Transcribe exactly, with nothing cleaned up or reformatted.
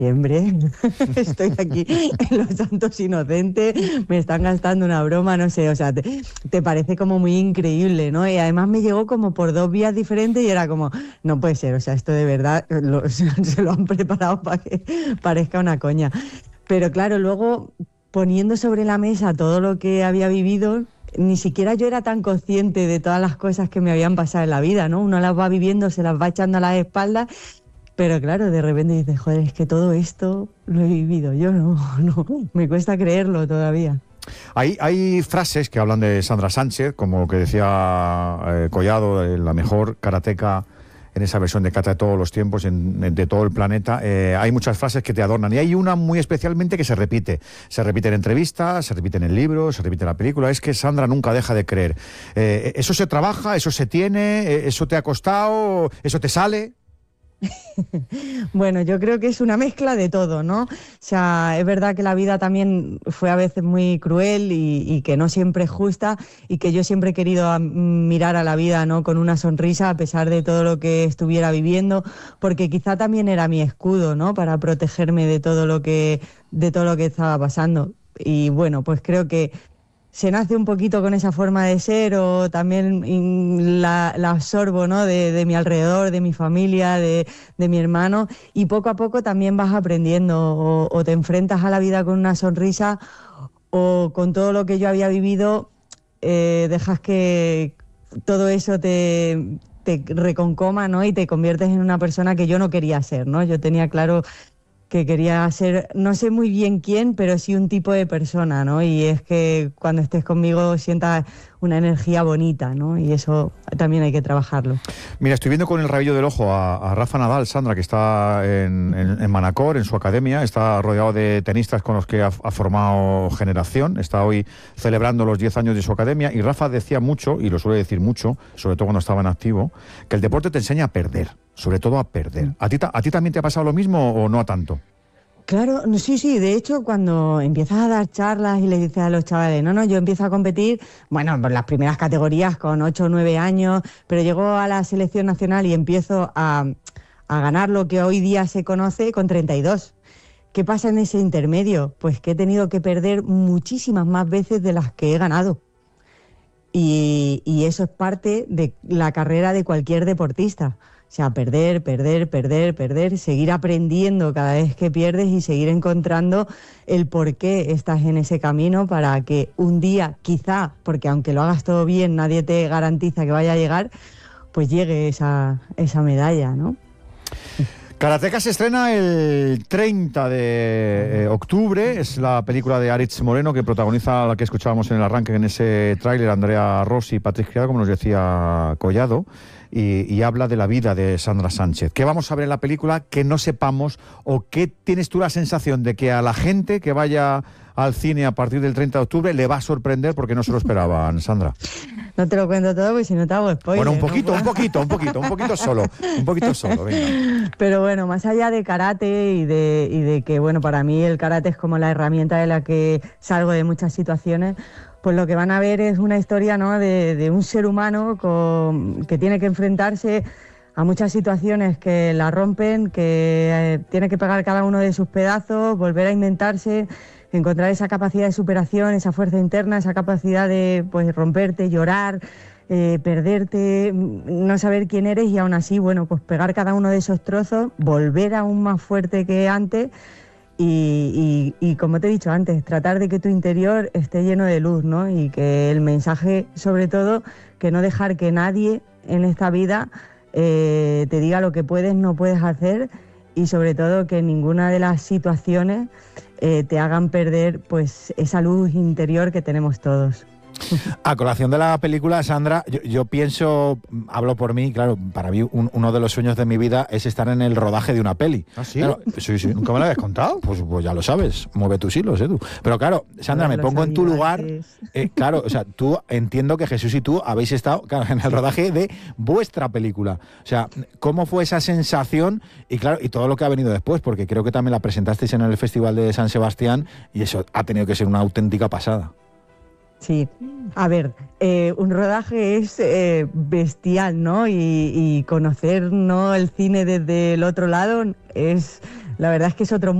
Siempre. Estoy aquí en Los Santos Inocentes, me están gastando una broma, no sé, o sea, te, te parece como muy increíble, ¿no? Y además me llegó como por dos vías diferentes y era como, no puede ser, o sea, esto de verdad lo, se lo han preparado para que parezca una coña. Pero claro, luego poniendo sobre la mesa todo lo que había vivido, ni siquiera yo era tan consciente de todas las cosas que me habían pasado en la vida, ¿no? Uno las va viviendo, se las va echando a las espaldas. Pero claro, de repente dices, joder, es que todo esto lo he vivido yo, no, no, me cuesta creerlo todavía. Hay, hay frases que hablan de Sandra Sánchez, como que decía eh, Collado, eh, la mejor karateca en esa versión de kata de todos los tiempos, en, en, de todo el planeta. Eh, hay muchas frases que te adornan y hay una muy especialmente que se repite. Se repite en entrevistas, se repite en el libro, se repite en la película. Es que Sandra nunca deja de creer. Eh, ¿Eso se trabaja? ¿Eso se tiene? ¿Eso te ha costado? ¿Eso te sale? Bueno, yo creo que es una mezcla de todo, ¿no? O sea, es verdad que la vida también fue a veces muy cruel y, y que no siempre es justa y que yo siempre he querido mirar a la vida, ¿no?, con una sonrisa a pesar de todo lo que estuviera viviendo, porque quizá también era mi escudo, ¿no?, para protegerme de todo lo que, de todo lo que estaba pasando. Y bueno, pues creo que se nace un poquito con esa forma de ser o también la, la absorbo, ¿no?, de, de mi alrededor, de mi familia, de, de mi hermano, y poco a poco también vas aprendiendo o, o te enfrentas a la vida con una sonrisa o con todo lo que yo había vivido, eh, dejas que todo eso te, te reconcoma, ¿no?, y te conviertes en una persona que yo no quería ser, ¿no? Yo tenía claro que quería ser, no sé muy bien quién, pero sí un tipo de persona, ¿no? Y es que cuando estés conmigo sientas una energía bonita, ¿no? Y eso también hay que trabajarlo. Mira, estoy viendo con el rabillo del ojo a, a Rafa Nadal, Sandra, que está en, en, en Manacor, en su academia, está rodeado de tenistas con los que ha, ha formado generación, está hoy celebrando los diez años de su academia, y Rafa decía mucho, y lo suele decir mucho, sobre todo cuando estaba en activo, que el deporte te enseña a perder, sobre todo a perder. ¿A ti, a ti también te ha pasado lo mismo o no a tanto? Claro, sí, sí, de hecho cuando empiezas a dar charlas y le dices a los chavales, no, no, yo empiezo a competir, bueno, por las primeras categorías con ocho o nueve años, pero llego a la selección nacional y empiezo a, a ganar lo que hoy día se conoce con treinta y dos. ¿Qué pasa en ese intermedio? Pues que he tenido que perder muchísimas más veces de las que he ganado. Y, y eso es parte de la carrera de cualquier deportista. O sea, perder, perder, perder, perder, seguir aprendiendo cada vez que pierdes y seguir encontrando el por qué estás en ese camino para que un día, quizá, porque aunque lo hagas todo bien, nadie te garantiza que vaya a llegar, pues llegue esa, esa medalla, ¿no? Karateka se estrena el treinta de octubre, es la película de Aritz Moreno que protagoniza la que escuchábamos en el arranque en ese tráiler, Andrea Rossi y Patrick Criado, como nos decía Collado, y, y habla de la vida de Sandra Sánchez. ¿Qué vamos a ver en la película que no sepamos o qué tienes tú la sensación de que a la gente que vaya al cine a partir del treinta de octubre le va a sorprender porque no se lo esperaban, Sandra? No te lo cuento todo porque si no te hago spoiler. Bueno, un poquito, ¿no? un poquito, un poquito, un poquito solo, un poquito solo, venga. Pero bueno, más allá de karate y de, y de que, bueno, para mí el karate es como la herramienta de la que salgo de muchas situaciones, pues lo que van a ver es una historia, ¿no?, de, de un ser humano con, que tiene que enfrentarse a muchas situaciones que la rompen, que eh, tiene que pegar cada uno de sus pedazos, volver a inventarse, encontrar esa capacidad de superación, esa fuerza interna, esa capacidad de, pues, romperte, llorar, eh, perderte, no saber quién eres y aún así, bueno, pues pegar cada uno de esos trozos, volver aún más fuerte que antes y, y, y como te he dicho antes, tratar de que tu interior esté lleno de luz, ¿no? Y que el mensaje, sobre todo, que no dejar que nadie en esta vida eh, te diga lo que puedes, no puedes hacer y sobre todo que ninguna de las situaciones eh, te hagan perder pues esa luz interior que tenemos todos. A colación de la película, Sandra, yo, yo pienso, hablo por mí, claro, para mí un, uno de los sueños de mi vida es estar en el rodaje de una peli. ¿Ah, sí? Claro, sí, sí. ¿Nunca me lo habías contado? Pues, pues ya lo sabes, mueve tus hilos, Edu. Pero claro, Sandra, me pongo en tu lugar, eh, claro, o sea, tú, entiendo que Jesús y tú habéis estado, claro, en el rodaje de vuestra película. O sea, ¿cómo fue esa sensación? Y claro, y todo lo que ha venido después, porque creo que también la presentasteis en el Festival de San Sebastián y eso ha tenido que ser una auténtica pasada. Sí, a ver, eh, un rodaje es eh, bestial, ¿no? Y, y conocer, ¿no?, el cine desde el otro lado es la verdad es que es otro